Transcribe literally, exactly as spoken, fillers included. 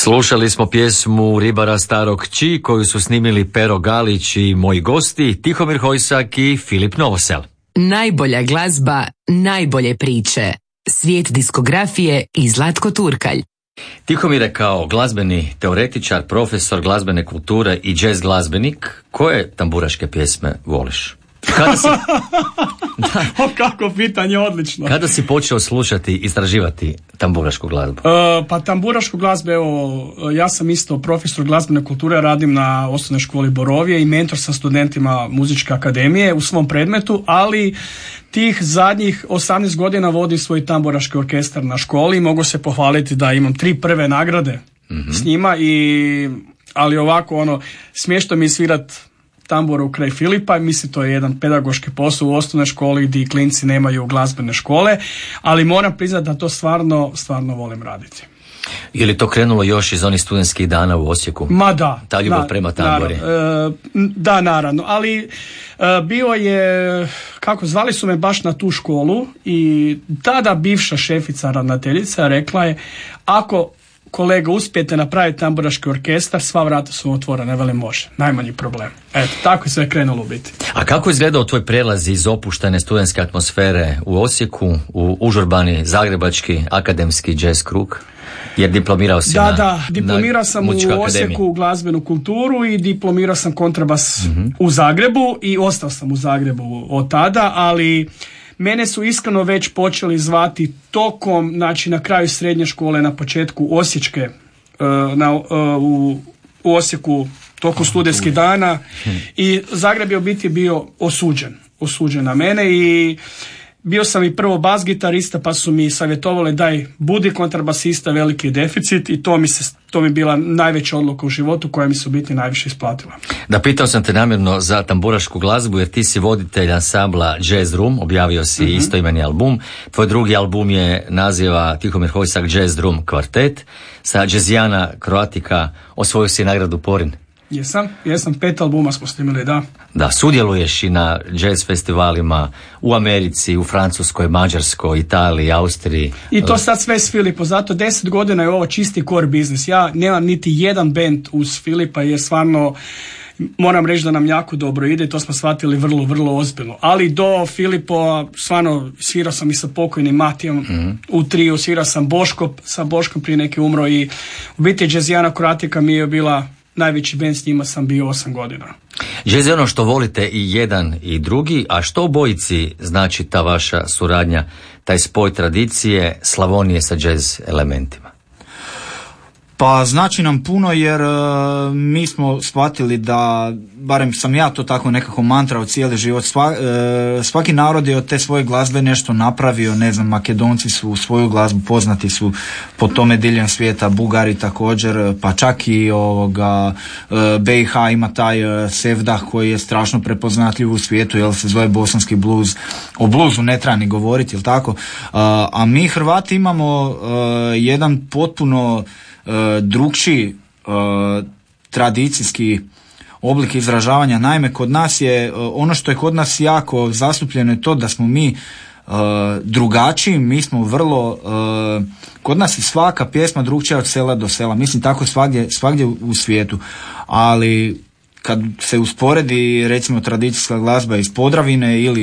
Slušali smo pjesmu Ribara starog Ći koju su snimili Pero Galić i moji gosti Tihomir Hojsak i Filip Novosel. Najbolja glazba, najbolje priče. Svijet diskografije i Zlatko Turkalj. Tihomir je kao glazbeni teoretičar, profesor glazbene kulture i jazz glazbenik. Koje tamburaške pjesme voliš? Kada si... O, kako pitanje, odlično. Kada si počeo slušati i istraživati tamburašku glazbu? Uh, pa tamburašku glazbu, evo, ja sam isto profesor glazbene kulture, radim na osnovnoj školi Borovje i mentor sam studentima muzičke akademije u svom predmetu, ali tih zadnjih osamnaest godina vodim svoj tamburaški orkestar na školi i mogu se pohvaliti da imam tri prve nagrade mm-hmm. s njima, i, ali ovako, ono, smiješno mi je svirat tamburu kraj Filipa, mislim to je jedan pedagoški posao u osnovnoj školi gdje klinci nemaju glazbene škole, ali moram priznati da to stvarno, stvarno volim raditi. Je li to krenulo još iz onih studentskih dana u Osijeku? Ma da. Ta ljubav na, prema tamburi. Naravno, e, da, naravno, ali e, bio je, kako zvali su me baš na tu školu i tada bivša šefica ravnateljica rekla je, ako kolega uspijete napraviti tamburaški orkestar, sva vrata su otvorena, veli može, najmanji problem. Eto, tako je sve krenulo biti. A kako je izgledao tvoj prelaz iz opuštene studentske atmosfere u Osijeku u užurbani zagrebački akademski jazz krug? Jer diplomirao si da, na... Da, da, diplomirao sam u Osijeku akademiji. glazbenu kulturu i diplomirao sam kontrabas mm-hmm. u Zagrebu i ostao sam u Zagrebu od tada, ali mene su iskreno već počeli zvati tokom, znači na kraju srednje škole, na početku osječke, na, u, u Osijeku tokom studentskih dana, i Zagreb je u biti bio osuđen, osuđen na mene, i bio sam i prvo bas gitarista, pa su mi savjetovali daj budi kontrabasista, veliki deficit, i to mi se to mi je bila najveća odluka u životu koja mi se u biti najviše isplatila. Da, pitao sam te namjerno za tamburašku glazbu jer ti si voditelj ansambla Jazz Room, objavio si mm-hmm. istoimeni album. Tvoj drugi album je naziva Tihomir Hojsak Jazz Room kvartet. Sa Jazzijana Croatica osvojio si nagradu Porin. Jesam, jesam, pet albuma smo snimili, da. Da, sudjeluješ i na jazz festivalima u Americi, u Francuskoj, Mađarskoj, Italiji, Austriji. I to sad sve s Filipo, zato deset godina je ovo čisti core biznis. Ja nemam niti jedan band uz Filipa jer stvarno moram reći da nam jako dobro ide, to smo shvatili vrlo, vrlo ozbiljno. Ali do Filipa stvarno svirao sam i sa pokojnim Matijom mm-hmm. u triju, svirao sam Boško, sa Boškom prije neki umro, i u biti Jazzijana Croatica mi je bila najveći band, s njima sam bio osam godina. Jazz je ono što volite i jedan i drugi, a što obojici znači ta vaša suradnja, taj spoj tradicije Slavonije sa jazz elementima? Pa znači nam puno jer uh, mi smo shvatili da, barem sam ja to tako nekako mantrao cijeli život, sva, uh, svaki narod je od te svoje glazbe nešto napravio, ne znam, Makedonci su svoju glazbu, poznati su po tome diljem svijeta, Bugari također, pa čak i ovoga, uh, B i H ima taj uh, sevdah koji je strašno prepoznatljiv u svijetu, jel se zove bosanski bluz, o bluzu ne treba ni govoriti, jel tako, uh, a mi Hrvati imamo uh, jedan potpuno Uh, drugčiji uh, tradicijski oblik izražavanja. Naime, kod nas je, uh, ono što je kod nas jako zastupljeno je to da smo mi uh, drugačiji, mi smo vrlo, uh, kod nas je svaka pjesma drugčija od sela do sela, mislim tako svagdje, svagdje u, u svijetu, ali kad se usporedi recimo tradicijska glazba iz Podravine ili